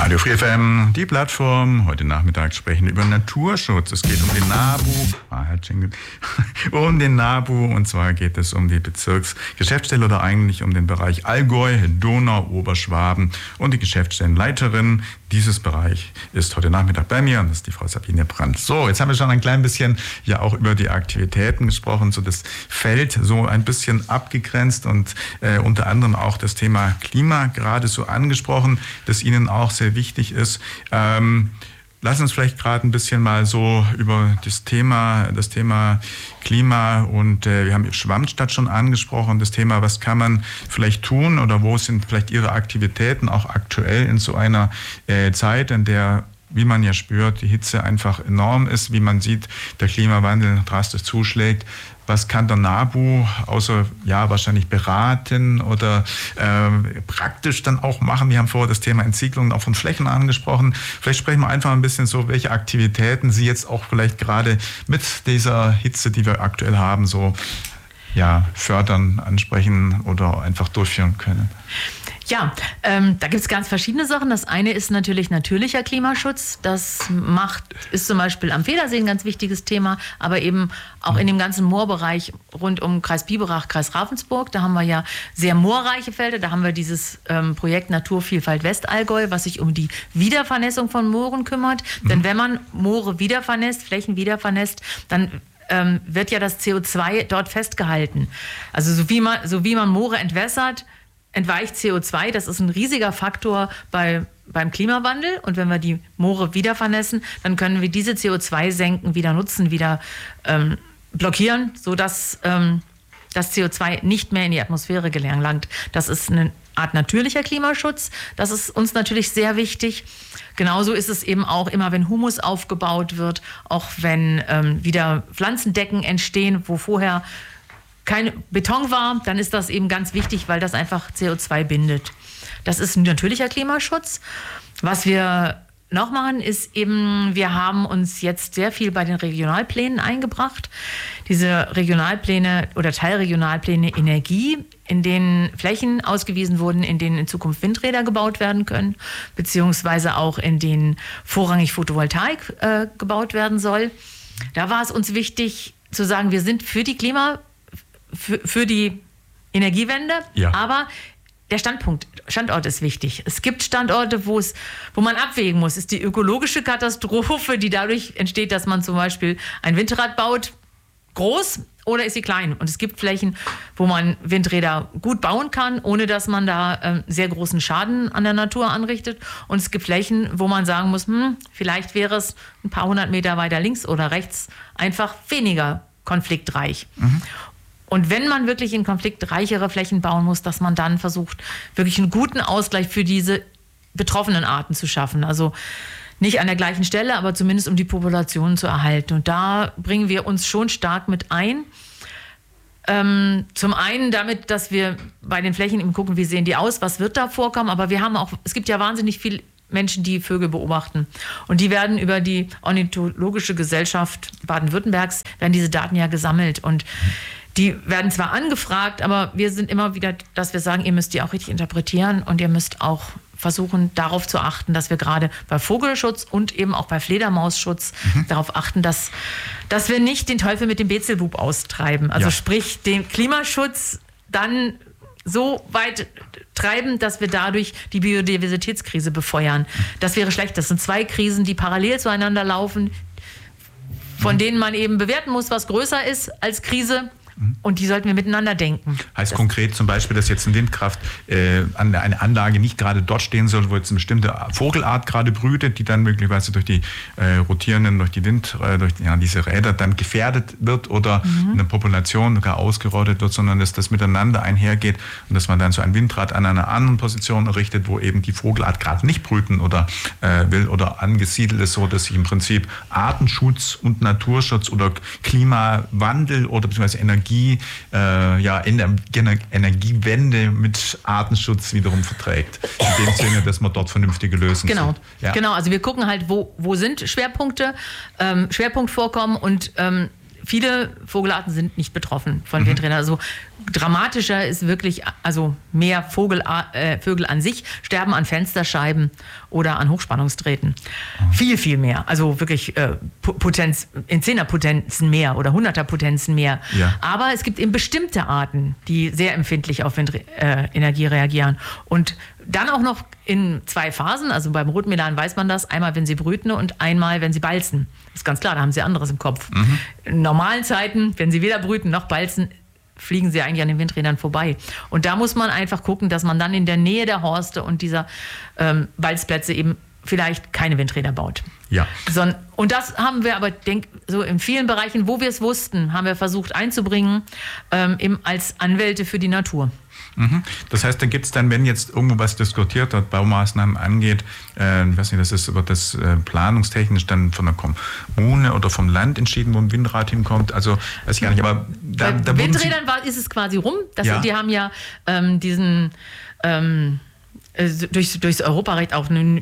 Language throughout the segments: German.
Radio Free FM, die Plattform. Heute Nachmittag sprechen wir über Naturschutz. Es geht um den NABU. Um den NABU. Und zwar geht es um die Bezirksgeschäftsstelle oder eigentlich um den Bereich Allgäu, Donau, Oberschwaben. Und die Geschäftsstellenleiterin dieses Bereich ist heute Nachmittag bei mir. Und das ist die Frau Sabine Brandt. So, jetzt haben wir schon ein klein bisschen ja auch über die Aktivitäten gesprochen. So das Feld so ein bisschen abgegrenzt und unter anderem auch das Thema Klima gerade so angesprochen, das Ihnen auch sehr wichtig ist. Lass uns vielleicht gerade ein bisschen mal so über das Thema Klima und wir haben Schwammstadt schon angesprochen, das Thema, was kann man vielleicht tun oder wo sind vielleicht Ihre Aktivitäten auch aktuell in so einer Zeit, in der, wie man ja spürt, die Hitze einfach enorm ist, wie man sieht, der Klimawandel drastisch zuschlägt. Was kann der NABU außer ja wahrscheinlich beraten oder praktisch dann auch machen? Wir haben vorher das Thema Entsiedlung auch von Flächen angesprochen. Vielleicht sprechen wir einfach ein bisschen so, welche Aktivitäten Sie jetzt auch vielleicht gerade mit dieser Hitze, die wir aktuell haben, so ja fördern, ansprechen oder einfach durchführen können. Ja, da gibt es ganz verschiedene Sachen. Das eine ist natürlich natürlicher Klimaschutz. Das ist zum Beispiel am Federsee ein ganz wichtiges Thema, aber eben auch in dem ganzen Moorbereich rund um Kreis Biberach, Kreis Ravensburg. Da haben wir ja sehr moorreiche Felder. Da haben wir dieses Projekt Naturvielfalt Westallgäu, was sich um die Wiedervernässung von Mooren kümmert. Denn wenn man Moore wiedervernässt, Flächen wiedervernässt, dann wird ja das CO2 dort festgehalten. Also so wie man Moore entwässert, entweicht CO2, das ist ein riesiger Faktor beim Klimawandel. Und wenn wir die Moore wieder vernässen, dann können wir diese CO2-Senken wieder nutzen, wieder blockieren, sodass das CO2 nicht mehr in die Atmosphäre gelangt. Das ist eine Art natürlicher Klimaschutz. Das ist uns natürlich sehr wichtig. Genauso ist es eben auch immer, wenn Humus aufgebaut wird, auch wenn wieder Pflanzendecken entstehen, wo vorher kein Beton war, dann ist das eben ganz wichtig, weil das einfach CO2 bindet. Das ist ein natürlicher Klimaschutz. Was wir noch machen, ist eben, wir haben uns jetzt sehr viel bei den Regionalplänen eingebracht. Diese Regionalpläne oder Teilregionalpläne Energie, in denen Flächen ausgewiesen wurden, in denen in Zukunft Windräder gebaut werden können, beziehungsweise auch in denen vorrangig Photovoltaik gebaut werden soll. Da war es uns wichtig zu sagen, wir sind für die für die Energiewende, ja. Aber der Standort ist wichtig. Es gibt Standorte, wo man abwägen muss. Ist die ökologische Katastrophe, die dadurch entsteht, dass man zum Beispiel ein Windrad baut, groß oder ist sie klein? Und es gibt Flächen, wo man Windräder gut bauen kann, ohne dass man da sehr großen Schaden an der Natur anrichtet. Und es gibt Flächen, wo man sagen muss, vielleicht wäre es ein paar hundert Meter weiter links oder rechts einfach weniger konfliktreich. Mhm. Und wenn man wirklich in konfliktreichere Flächen bauen muss, dass man dann versucht, wirklich einen guten Ausgleich für diese betroffenen Arten zu schaffen. Also nicht an der gleichen Stelle, aber zumindest um die Population zu erhalten. Und da bringen wir uns schon stark mit ein. Zum einen damit, dass wir bei den Flächen eben gucken, wie sehen die aus, was wird da vorkommen. Aber es gibt ja wahnsinnig viele Menschen, die Vögel beobachten. Und die werden über die Ornithologische Gesellschaft Baden-Württembergs, werden diese Daten ja gesammelt. Und die werden zwar angefragt, aber wir sind immer wieder, dass wir sagen, ihr müsst die auch richtig interpretieren und ihr müsst auch versuchen, darauf zu achten, dass wir gerade bei Vogelschutz und eben auch bei Fledermausschutz darauf achten, dass wir nicht den Teufel mit dem Beelzebub austreiben. Also sprich, den Klimaschutz dann so weit treiben, dass wir dadurch die Biodiversitätskrise befeuern. Das wäre schlecht. Das sind zwei Krisen, die parallel zueinander laufen, von denen man eben bewerten muss, was größer ist als Krise. Und die sollten wir miteinander denken. Heißt konkret zum Beispiel, dass jetzt eine Windkraft eine Anlage nicht gerade dort stehen soll, wo jetzt eine bestimmte Vogelart gerade brütet, die dann möglicherweise durch die rotierenden, durch diese Räder dann gefährdet wird oder eine Population gar ausgerottet wird, sondern dass das miteinander einhergeht und dass man dann so ein Windrad an einer anderen Position errichtet, wo eben die Vogelart gerade nicht brüten oder will oder angesiedelt ist, so dass sich im Prinzip Artenschutz und Naturschutz oder Klimawandel oder beziehungsweise Energiewende mit Artenschutz wiederum verträgt. In dem Sinne, dass man dort vernünftige Lösungen sind. Genau, also wir gucken halt, wo sind Schwerpunktvorkommen und viele Vogelarten sind nicht betroffen von Windrädern. Also dramatischer ist wirklich, also mehr Vögel an sich sterben an Fensterscheiben oder an Hochspannungsdrähten. Viel, viel mehr. Also wirklich Potenz, in 10er-Potenzen mehr oder 100er-Potenzen mehr. Ja. Aber es gibt eben bestimmte Arten, die sehr empfindlich auf Windenergie reagieren. Und dann auch noch in 2 Phasen. Also beim Rotmilan weiß man das. Einmal, wenn sie brüten und einmal, wenn sie balzen. Das ist ganz klar, da haben sie anderes im Kopf. In normalen Zeiten, wenn sie weder brüten noch balzen, fliegen sie eigentlich an den Windrädern vorbei. Und da muss man einfach gucken, dass man dann in der Nähe der Horste und dieser Balzplätze eben vielleicht keine Windräder baut. Ja. Und das haben wir aber, so in vielen Bereichen, wo wir es wussten, haben wir versucht einzubringen, eben als Anwälte für die Natur. Das heißt, da gibt es dann, wenn jetzt irgendwo was diskutiert wird, Baumaßnahmen angeht, ich weiß nicht, wird das planungstechnisch dann von der Kommune oder vom Land entschieden, wo ein Windrad hinkommt? Also, weiß ich gar nicht, aber bei Windrädern ist es quasi rum. Die haben ja diesen durchs Europarecht auch einen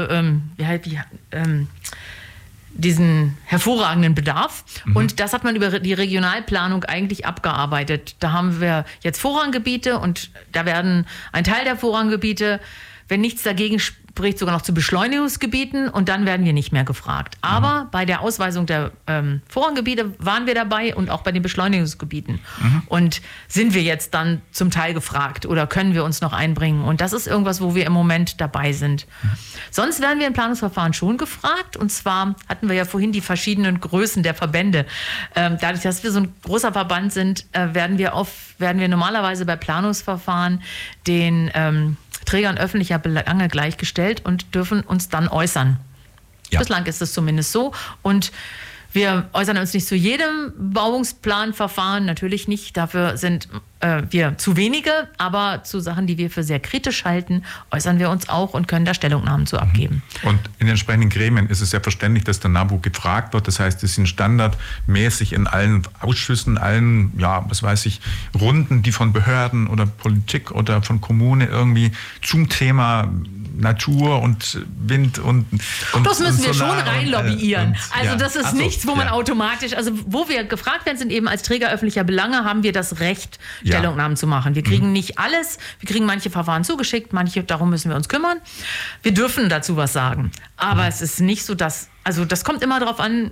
diesen hervorragenden Bedarf. Und das hat man über die Regionalplanung eigentlich abgearbeitet. Da haben wir jetzt Vorranggebiete und da werden ein Teil der Vorranggebiete, wenn nichts dagegen spricht, sogar noch zu Beschleunigungsgebieten und dann werden wir nicht mehr gefragt. Aber bei der Ausweisung der Vorranggebiete waren wir dabei und auch bei den Beschleunigungsgebieten. Und sind wir jetzt dann zum Teil gefragt oder können wir uns noch einbringen? Und das ist irgendwas, wo wir im Moment dabei sind. Sonst werden wir im Planungsverfahren schon gefragt. Und zwar hatten wir ja vorhin die verschiedenen Größen der Verbände. Dadurch, dass wir so ein großer Verband sind, werden wir normalerweise bei Planungsverfahren den Trägern öffentlicher Belange gleichgestellt und dürfen uns dann äußern. Ja. Bislang ist es zumindest so. Und wir äußern uns nicht zu jedem Bauungsplanverfahren, natürlich nicht. Dafür sind wir zu wenige, aber zu Sachen, die wir für sehr kritisch halten, äußern wir uns auch und können da Stellungnahmen zu abgeben. Und in den entsprechenden Gremien ist es ja verständlich, dass der NABU gefragt wird. Das heißt, es sind standardmäßig in allen Ausschüssen, allen, Runden, die von Behörden oder Politik oder von Kommune irgendwie zum Thema Natur und Wind und das müssen wir schon reinlobbyieren. Also das ist nichts, wo man automatisch, also wo wir gefragt werden, sind eben als Träger öffentlicher Belange, haben wir das Recht, Stellungnahmen zu machen. Wir kriegen nicht alles, wir kriegen manche Verfahren zugeschickt, darum müssen wir uns kümmern. Wir dürfen dazu was sagen. Aber es ist nicht so, das kommt immer darauf an,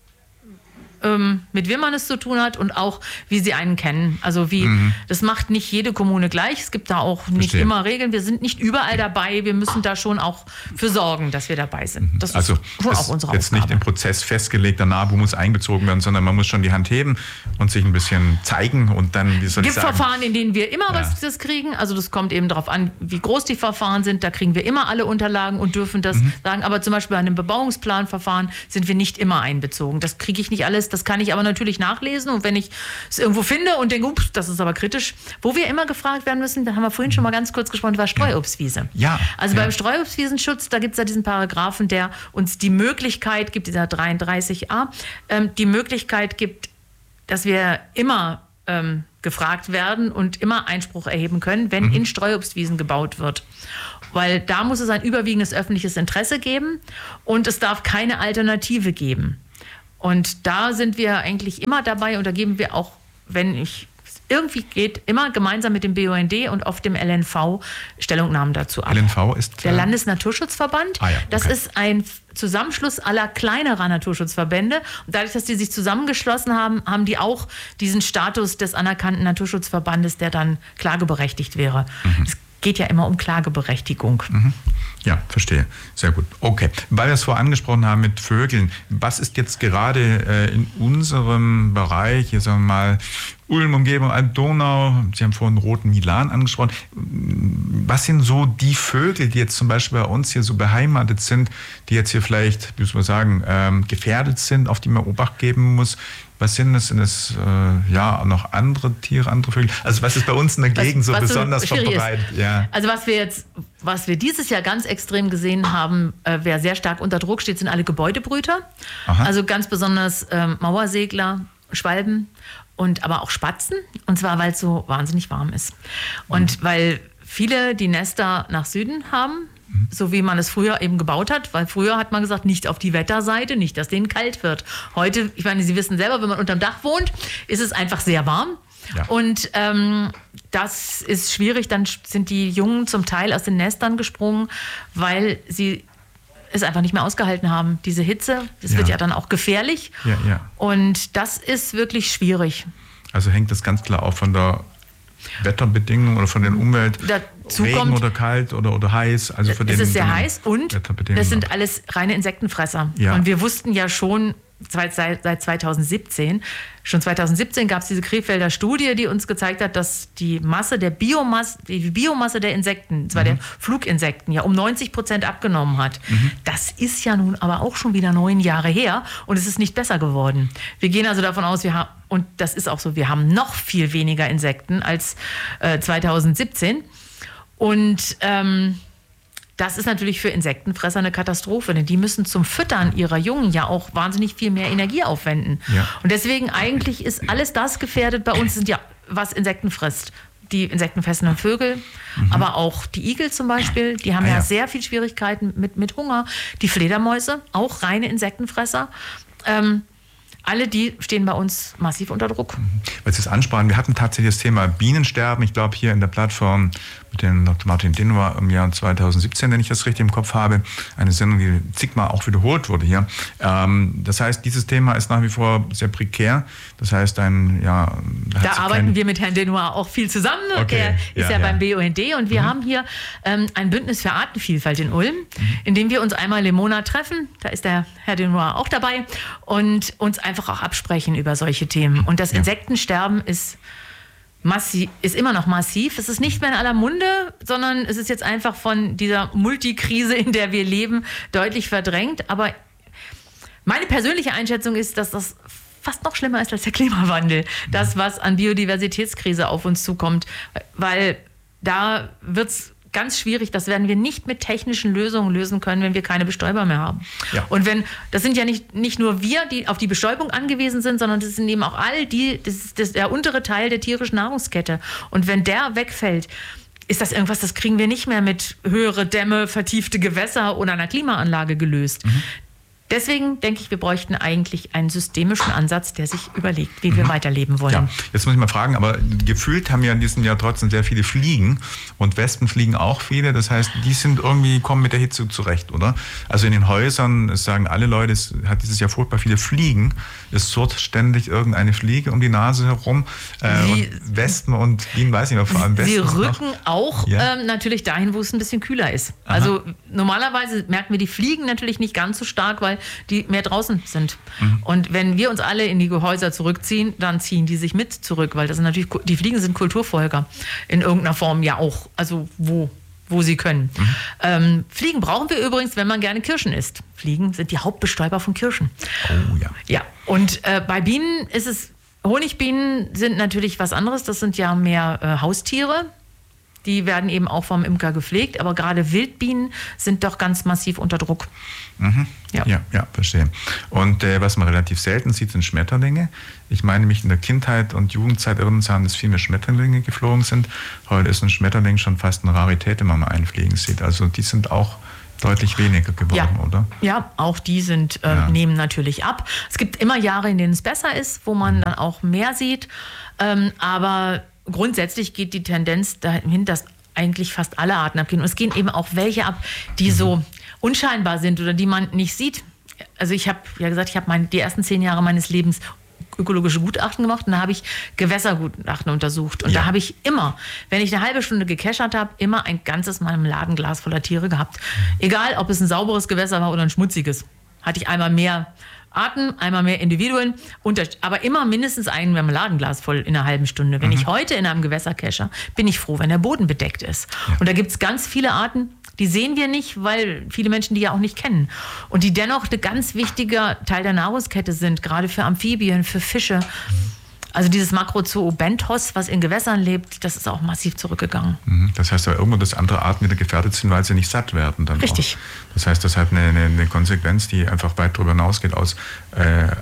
mit wem man es zu tun hat und auch, wie sie einen kennen. Also das macht nicht jede Kommune gleich. Es gibt da auch nicht immer Regeln. Wir sind nicht überall dabei. Wir müssen da schon auch für sorgen, dass wir dabei sind. Das ist schon auch unsere Aufgabe. Jetzt nicht im Prozess festgelegt, der NABU muss einbezogen werden, sondern man muss schon die Hand heben und sich ein bisschen zeigen und dann, Es gibt Verfahren, in denen wir immer was kriegen. Also das kommt eben darauf an, wie groß die Verfahren sind. Da kriegen wir immer alle Unterlagen und dürfen das sagen. Aber zum Beispiel bei einem Bebauungsplanverfahren sind wir nicht immer einbezogen. Das kriege ich nicht alles. Das kann ich aber natürlich nachlesen und wenn ich es irgendwo finde und denke, ups, das ist aber kritisch, wo wir immer gefragt werden müssen, da haben wir vorhin schon mal ganz kurz gesprochen, war Streuobstwiese. Ja. Also beim Streuobstwiesenschutz, da gibt es ja diesen Paragraphen, der uns die Möglichkeit gibt, dieser 33a, die Möglichkeit gibt, dass wir immer gefragt werden und immer Einspruch erheben können, wenn in Streuobstwiesen gebaut wird. Weil da muss es ein überwiegendes öffentliches Interesse geben und es darf keine Alternative geben. Und da sind wir eigentlich immer dabei und da geben wir auch, wenn es irgendwie geht, immer gemeinsam mit dem BUND und oft dem LNV Stellungnahmen dazu ab. LNV ist der Landesnaturschutzverband. Das ist ein Zusammenschluss aller kleinerer Naturschutzverbände. Und dadurch, dass die sich zusammengeschlossen haben, haben die auch diesen Status des anerkannten Naturschutzverbandes, der dann klageberechtigt wäre. Es geht ja immer um Klageberechtigung. Ja, verstehe. Sehr gut. Okay. Weil wir es vorher angesprochen haben mit Vögeln, was ist jetzt gerade in unserem Bereich, hier sagen wir mal Ulm, Umgebung, Alb-Donau, Sie haben vorhin roten Milan angesprochen. Was sind so die Vögel, die jetzt zum Beispiel bei uns hier so beheimatet sind, die jetzt hier vielleicht, wie soll man sagen, gefährdet sind, auf die man Obacht geben muss? Was sind das? Sind das noch andere Tiere, andere Vögel? Also was ist bei uns in der Gegend so besonders verbreitet? Ja. Also was wir dieses Jahr ganz extrem gesehen haben, wer sehr stark unter Druck steht, sind alle Gebäudebrüter. Aha. Also ganz besonders Mauersegler, Schwalben und aber auch Spatzen. Und zwar, weil es so wahnsinnig warm ist. Und weil viele die Nester nach Süden haben, so wie man es früher eben gebaut hat, weil früher hat man gesagt, nicht auf die Wetterseite, nicht, dass denen kalt wird. Heute, ich meine, Sie wissen selber, wenn man unterm Dach wohnt, ist es einfach sehr warm. Ja. Und das ist schwierig, dann sind die Jungen zum Teil aus den Nestern gesprungen, weil sie es einfach nicht mehr ausgehalten haben, diese Hitze. Das wird ja dann auch gefährlich. Ja. Und das ist wirklich schwierig. Also hängt das ganz klar auch von der Wetterbedingungen oder von den Umwelt, dazu Regen kommt, oder kalt oder heiß. Also von es ist sehr heiß und das sind alles reine Insektenfresser. Ja. Und wir wussten ja schon seit 2017, schon 2017 gab es diese Krefelder Studie, die uns gezeigt hat, dass die Biomasse der Insekten, zwar der Fluginsekten, ja um 90% abgenommen hat. Das ist ja nun aber auch schon wieder 9 Jahre her und es ist nicht besser geworden. Wir gehen also davon aus, und das ist auch so, wir haben noch viel weniger Insekten als 2017 und das ist natürlich für Insektenfresser eine Katastrophe, denn die müssen zum Füttern ihrer Jungen ja auch wahnsinnig viel mehr Energie aufwenden. Ja. Und deswegen eigentlich ist alles das gefährdet bei uns, sind ja, was Insekten frisst. Die insektenfressenden Vögel, aber auch die Igel zum Beispiel, die haben ja sehr viel Schwierigkeiten mit Hunger. Die Fledermäuse, auch reine Insektenfresser. Alle die stehen bei uns massiv unter Druck. Weil Sie es ansprachen, wir hatten tatsächlich das Thema Bienensterben. Ich glaube, hier in der Plattform mit dem Dr. Martin Dinwer im Jahr 2017, wenn ich das richtig im Kopf habe, eine Sendung, die zigmal auch wiederholt wurde hier. Das heißt, dieses Thema ist nach wie vor sehr prekär. Das heißt, da arbeiten wir mit Herrn Dinwer auch viel zusammen. Okay. Er ist ja beim BUND und wir haben hier ein Bündnis für Artenvielfalt in Ulm, in dem wir uns einmal im Monat treffen. Da ist der Herr Dinwer auch dabei und uns einfach auch absprechen über solche Themen. Und das Insektensterben ist immer noch massiv. Es ist nicht mehr in aller Munde, sondern es ist jetzt einfach von dieser Multikrise, in der wir leben, deutlich verdrängt. Aber meine persönliche Einschätzung ist, dass das fast noch schlimmer ist als der Klimawandel. Das, was an Biodiversitätskrise auf uns zukommt. Weil da wird es ganz schwierig, das werden wir nicht mit technischen Lösungen lösen können, wenn wir keine Bestäuber mehr haben. Ja. Und das sind ja nicht nur wir, die auf die Bestäubung angewiesen sind, sondern das sind eben auch das ist der untere Teil der tierischen Nahrungskette. Und wenn der wegfällt, ist das irgendwas, das kriegen wir nicht mehr mit höhere Dämme, vertiefte Gewässer oder einer Klimaanlage gelöst. Deswegen denke ich, wir bräuchten eigentlich einen systemischen Ansatz, der sich überlegt, wie wir weiterleben wollen. Ja, jetzt muss ich mal fragen, aber gefühlt haben ja in diesem Jahr trotzdem sehr viele Fliegen und Wespen fliegen auch viele. Das heißt, kommen mit der Hitze zurecht, oder? Also in den Häusern, es sagen alle Leute, es hat dieses Jahr furchtbar viele Fliegen. Es surrt ständig irgendeine Fliege um die Nase herum. Und Wespen und Bienen, weiß ich noch, vor allem Wespen. Sie rücken auch natürlich dahin, wo es ein bisschen kühler ist. Aha. Also normalerweise merken wir die Fliegen natürlich nicht ganz so stark, weil die mehr draußen sind. Und wenn wir uns alle in die Gehäuser zurückziehen, dann ziehen die sich mit zurück, weil das sind natürlich, die Fliegen sind Kulturfolger in irgendeiner Form ja auch, also wo sie können. Fliegen brauchen wir übrigens, wenn man gerne Kirschen isst. Fliegen sind die Hauptbestäuber von Kirschen. Oh ja. Ja, und bei Bienen ist es, Honigbienen sind natürlich was anderes, das sind ja mehr Haustiere. Die werden eben auch vom Imker gepflegt, aber gerade Wildbienen sind doch ganz massiv unter Druck. Ja, verstehe. Und was man relativ selten sieht, sind Schmetterlinge. Ich meine, mich in der Kindheit und Jugendzeit erinnern zu haben, dass viel mehr Schmetterlinge geflogen sind. Heute ist ein Schmetterling schon fast eine Rarität, wenn man mal einfliegen sieht. Also die sind auch deutlich weniger geworden, oder? Ja, auch die nehmen natürlich ab. Es gibt immer Jahre, in denen es besser ist, wo man dann auch mehr sieht. Aber grundsätzlich geht die Tendenz dahin, dass eigentlich fast alle Arten abgehen. Und es gehen eben auch welche ab, die so unscheinbar sind oder die man nicht sieht. Also ich habe ja gesagt, ich habe die ersten 10 Jahre meines Lebens ökologische Gutachten gemacht und da habe ich Gewässergutachten untersucht. Und da habe ich immer, wenn ich eine halbe Stunde gekeschert habe, immer ein ganzes Marmeladenglas voller Tiere gehabt. Egal, ob es ein sauberes Gewässer war oder ein schmutziges. Hatte ich einmal mehr Arten, einmal mehr Individuen, aber immer mindestens ein Marmeladenglas voll in einer halben Stunde. Wenn ich heute in einem Gewässer kesche, bin ich froh, wenn der Boden bedeckt ist. Ja. Und da gibt es ganz viele Arten, die sehen wir nicht, weil viele Menschen die ja auch nicht kennen. Und die dennoch ein ganz wichtiger Teil der Nahrungskette sind, gerade für Amphibien, für Fische. Also dieses Macrozoobenthos, was in Gewässern lebt, das ist auch massiv zurückgegangen. Das heißt aber irgendwo, dass andere Arten wieder gefährdet sind, weil sie nicht satt werden. Dann richtig. Auch. Das heißt, das hat eine Konsequenz, die einfach weit darüber hinausgeht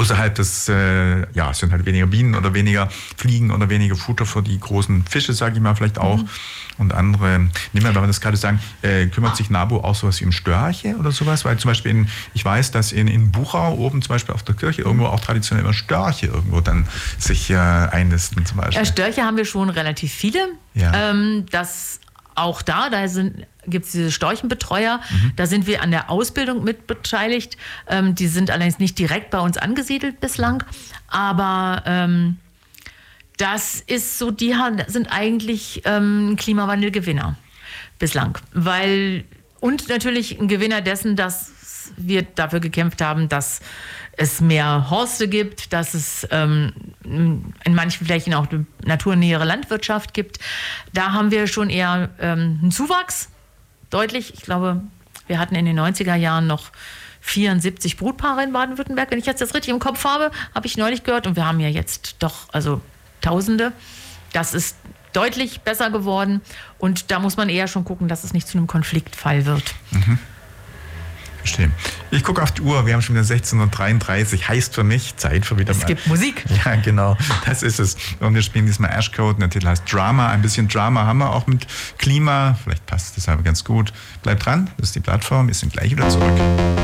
außerhalb des, es sind halt weniger Bienen oder weniger Fliegen oder weniger Futter für die großen Fische, sage ich mal, vielleicht auch. Und andere, nehmen wir, wenn wir das gerade sagen, kümmert sich NABU auch sowas wie um Störche oder sowas? Weil zum Beispiel, ich weiß, dass in Buchau oben zum Beispiel auf der Kirche irgendwo auch traditionell immer Störche irgendwo dann sich einnisten zum Beispiel. Ja, Störche haben wir schon relativ viele. Ja. Auch da gibt es diese Storchenbetreuer, da sind wir an der Ausbildung mit beteiligt. Die sind allerdings nicht direkt bei uns angesiedelt bislang, aber das ist so, die sind eigentlich Klimawandelgewinner bislang. Und natürlich ein Gewinner dessen, dass wir dafür gekämpft haben, dass es mehr Horste gibt, dass es in manchen Flächen auch eine naturnähere Landwirtschaft gibt. Da haben wir schon eher einen Zuwachs, deutlich. Ich glaube, wir hatten in den 90er Jahren noch 74 Brutpaare in Baden-Württemberg. Wenn ich jetzt das richtig im Kopf habe ich neulich gehört. Und wir haben ja jetzt doch Tausende. Das ist deutlich besser geworden. Und da muss man eher schon gucken, dass es nicht zu einem Konfliktfall wird. Verstehe. Ich gucke auf die Uhr, wir haben schon wieder 16:33 Uhr, heißt für mich Zeit für wieder mal. Es gibt Musik. Ja, genau, das ist es. Und wir spielen diesmal Ashcode, der Titel heißt Drama. Ein bisschen Drama haben wir auch mit Klima, vielleicht passt das aber ganz gut. Bleibt dran, das ist die Plattform, wir sind gleich wieder zurück.